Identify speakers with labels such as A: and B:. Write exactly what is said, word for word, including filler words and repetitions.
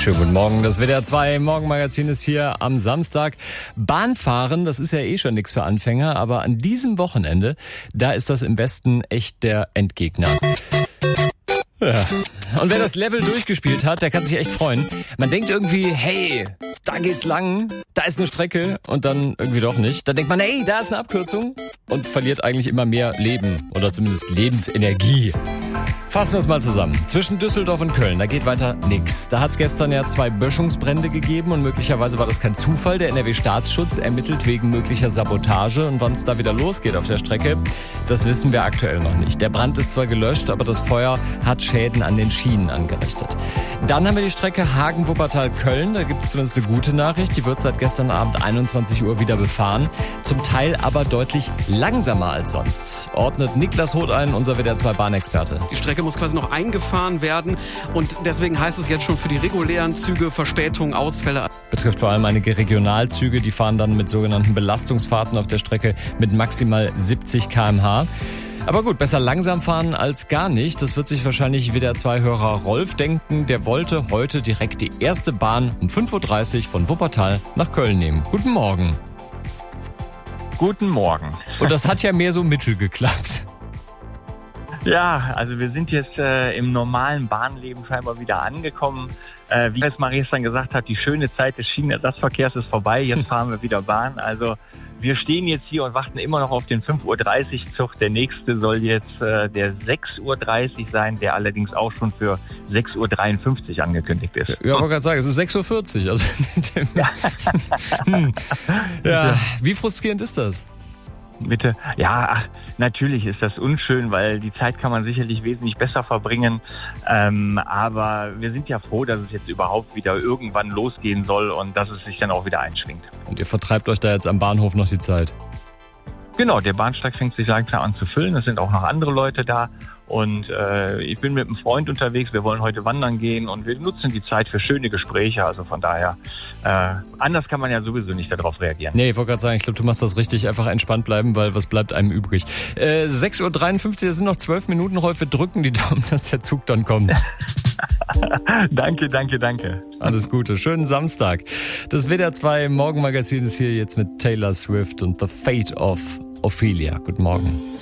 A: Schönen guten Morgen, das W D R zwei Morgenmagazin ist hier am Samstag. Bahnfahren, das ist ja eh schon nichts für Anfänger, aber an diesem Wochenende, da ist das im Westen echt der Endgegner. Ja. Und wer das Level durchgespielt hat, der kann sich echt freuen. Man denkt irgendwie, hey, da geht's lang, da ist eine Strecke und dann irgendwie doch nicht. Dann denkt man, hey, da ist eine Abkürzung und verliert eigentlich immer mehr Leben oder zumindest Lebensenergie. Fassen wir es mal zusammen. Zwischen Düsseldorf und Köln, da geht weiter nix. Da hat es gestern ja zwei Böschungsbrände gegeben und möglicherweise war das kein Zufall. Der N R W-Staatsschutz ermittelt wegen möglicher Sabotage und wann es da wieder losgeht auf der Strecke, das wissen wir aktuell noch nicht. Der Brand ist zwar gelöscht, aber das Feuer hat Schäden an den Schienen angerichtet. Dann haben wir die Strecke Hagen-Wuppertal-Köln. Da gibt es zumindest eine gute Nachricht. Die wird seit gestern Abend einundzwanzig Uhr wieder befahren. Zum Teil aber deutlich langsamer als sonst. Ordnet Niklas Hoth ein, unser W D R zwei Bahnexperte.
B: Die Strecke muss quasi noch eingefahren werden und deswegen heißt es jetzt schon für die regulären Züge Verspätungen, Ausfälle.
A: Betrifft vor allem einige Regionalzüge, die fahren dann mit sogenannten Belastungsfahrten auf der Strecke mit maximal siebzig Kilometer pro Stunde. Aber gut, besser langsam fahren als gar nicht. Das wird sich wahrscheinlich W D R zwei-Hörer Rolf denken. Der wollte heute direkt die erste Bahn um fünf Uhr dreißig von Wuppertal nach Köln nehmen. Guten Morgen.
C: Guten Morgen.
A: Und das hat ja mehr so mittel geklappt.
C: Ja, also wir sind jetzt äh, im normalen Bahnleben scheinbar wieder angekommen. Äh, wie es Marie gestern gesagt hat, die schöne Zeit des Schienenersatzverkehrs ist vorbei. Jetzt fahren wir wieder Bahn. Also wir stehen jetzt hier und warten immer noch auf den fünf Uhr dreißig Zug. Der nächste soll jetzt äh, der sechs Uhr dreißig sein, der allerdings auch schon für sechs Uhr dreiundfünfzig angekündigt ist.
A: Ja, ich wollte gerade sagen, es ist sechs Uhr vierzig. Also, hm. Ja, wie frustrierend ist das?
C: Bitte. Ja, ach, natürlich ist das unschön, weil die Zeit kann man sicherlich wesentlich besser verbringen. Ähm, aber wir sind ja froh, dass es jetzt überhaupt wieder irgendwann losgehen soll und dass es sich dann auch wieder einschwingt.
A: Und ihr vertreibt euch da jetzt am Bahnhof noch die Zeit?
C: Genau, der Bahnsteig fängt sich langsam an zu füllen. Es sind auch noch andere Leute da. Und äh, ich bin mit einem Freund unterwegs, wir wollen heute wandern gehen und wir nutzen die Zeit für schöne Gespräche. Also von daher, äh, anders kann man ja sowieso nicht darauf reagieren.
A: Nee, ich wollte gerade sagen, ich glaube, du machst das richtig, einfach entspannt bleiben, weil was bleibt einem übrig? Äh, sechs Uhr dreiundfünfzig, das sind noch zwölf Minuten, Rolf, wir drücken die Daumen, dass der Zug dann kommt.
C: Danke, danke, danke.
A: Alles Gute, schönen Samstag. Das W D R zwei Morgenmagazin ist hier jetzt mit Taylor Swift und The Fate of Ophelia. Guten Morgen.